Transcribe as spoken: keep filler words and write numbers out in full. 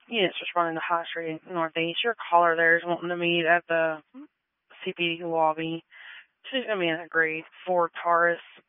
Yes, responding to High Street Northeast. Your caller there is wanting to meet at the C P D lobby. She's going to be in a grade four Taurus